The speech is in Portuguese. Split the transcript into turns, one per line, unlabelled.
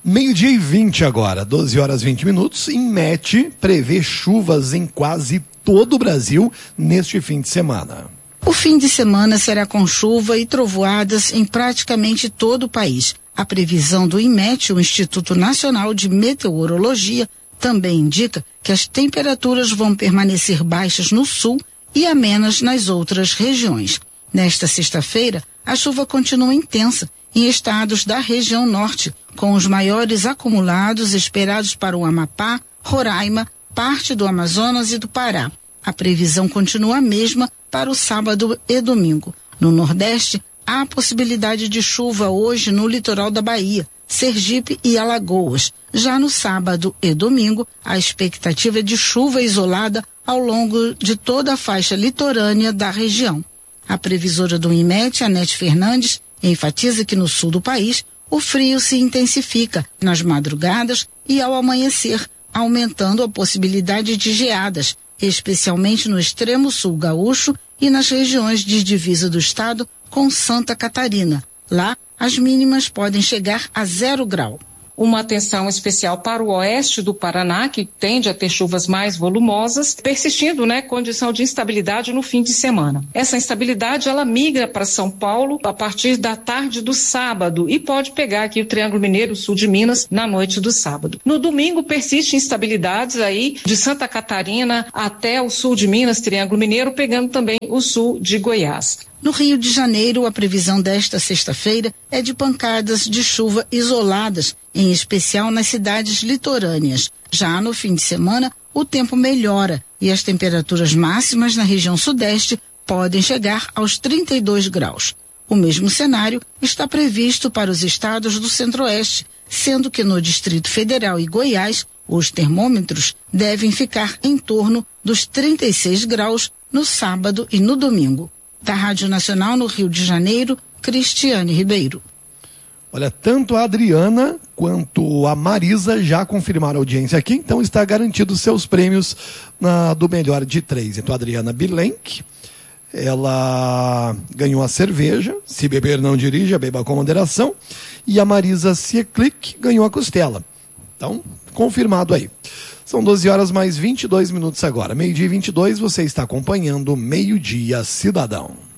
12h20 agora, 12h20. INMET prevê chuvas em quase todo o Brasil neste fim de semana.
O fim de semana será com chuva e trovoadas em praticamente todo o país. A previsão do INMET, o Instituto Nacional de Meteorologia, também indica que as temperaturas vão permanecer baixas no sul e amenas nas outras regiões. Nesta sexta-feira, a chuva continua intensa em estados da região norte, com os maiores acumulados esperados para o Amapá, Roraima, parte do Amazonas e do Pará. A previsão continua a mesma para o sábado e domingo. No Nordeste, há possibilidade de chuva hoje no litoral da Bahia, Sergipe e Alagoas. Já no sábado e domingo, a expectativa é de chuva isolada ao longo de toda a faixa litorânea da região. A previsora do INMET, Anete Fernandes, enfatiza que no sul do país o frio se intensifica nas madrugadas e ao amanhecer, aumentando a possibilidade de geadas, especialmente no extremo sul gaúcho e nas regiões de divisa do estado com Santa Catarina. Lá, as mínimas podem chegar a 0 grau.
Uma atenção especial para o oeste do Paraná, que tende a ter chuvas mais volumosas, persistindo, condição de instabilidade no fim de semana. Essa instabilidade, ela migra para São Paulo a partir da tarde do sábado e pode pegar aqui o Triângulo Mineiro, o sul de Minas, na noite do sábado. No domingo, persiste instabilidades aí de Santa Catarina até o sul de Minas, Triângulo Mineiro, pegando também o sul de Goiás.
No Rio de Janeiro, a previsão desta sexta-feira é de pancadas de chuva isoladas, em especial nas cidades litorâneas. Já no fim de semana, o tempo melhora e as temperaturas máximas na região sudeste podem chegar aos 32 graus. O mesmo cenário está previsto para os estados do centro-oeste, sendo que no Distrito Federal e Goiás, os termômetros devem ficar em torno dos 36 graus no sábado e no domingo. Da Rádio Nacional no Rio de Janeiro, Cristiane Ribeiro.
Olha, tanto a Adriana quanto a Marisa já confirmaram a audiência aqui, então está garantido os seus prêmios do melhor de 3. Então a Adriana Bilenque, ela ganhou a cerveja, se beber não dirija, beba com moderação, e a Marisa Sieklik ganhou a costela. Então, confirmado aí. São 12h mais 22 agora. 12h22, você está acompanhando Meio Dia Cidadão.